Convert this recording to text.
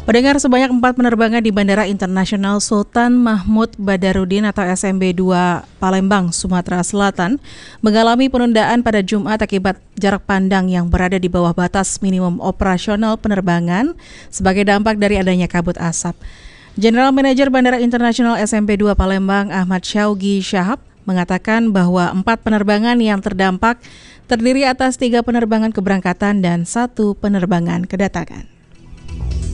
Pendengar, sebanyak 4 penerbangan di Bandara Internasional Sultan Mahmud Badarudin atau SMB 2 Palembang, Sumatera Selatan mengalami penundaan pada Jumat akibat jarak pandang yang berada di bawah batas minimum operasional penerbangan sebagai dampak dari adanya kabut asap. General Manager Bandara Internasional SMB 2 Palembang Ahmad Syaugi Syahab mengatakan bahwa 4 penerbangan yang terdampak terdiri atas 3 penerbangan keberangkatan dan 1 penerbangan kedatangan.